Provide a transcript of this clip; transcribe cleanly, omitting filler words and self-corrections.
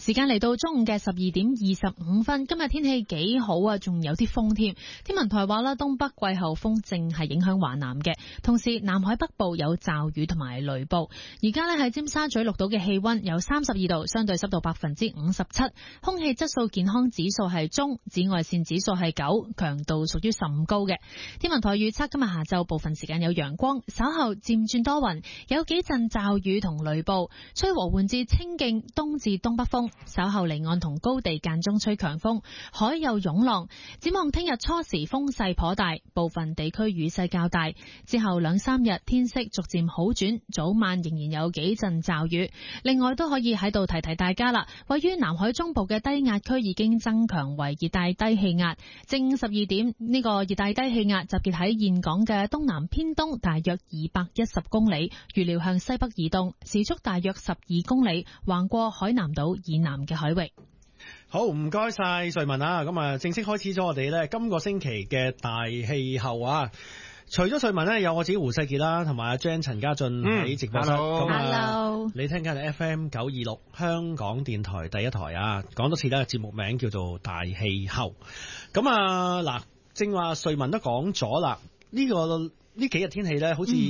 時間嚟到中午嘅12:25，今日天氣幾好啊，仲有啲風添。天文台話啦，東北季候風正係影響華南嘅，同時南海北部有驟雨同埋雷暴。而家呢喺尖沙咀錄到嘅氣溫有32度，相對濕度57%，空氣質素健康指數係中，紫外線指數係9，強度屬於甚高嘅。天文台預測今日下晝部分時間有陽光，稍後漸轉多雲，有幾陣驟雨同雷暴，吹和緩至清勁東至東北風，稍後離岸同高地間中吹強風，海有湧浪。展望聽日初時風勢頗大，部分地區雨勢較大，之後2-3日天色逐漸好轉，早晚仍然有幾陣驟雨。另外都可以喺度提提大家啦，位於南海中部嘅低壓區已經增強為熱帶低氣壓。正12點，呢個熱帶低氣壓集結喺現港嘅東南偏東大約210公里，預料向西北移動，時速大約12公里，橫過海南島以南嘅海域。 好，唔該晒瑞文啊！咁啊，正式開始咗我哋咧今個星期嘅大氣候啊！除咗瑞文咧，有我自己胡世傑啦，同埋阿 Jan 陳家俊喺直播室。 Hello， 你聽緊係 FM 926香港電台第一台啊！講多次咧，節目名叫做大氣候。咁啊，嗱，正話瑞文都講咗啦，呢幾日天氣咧，好似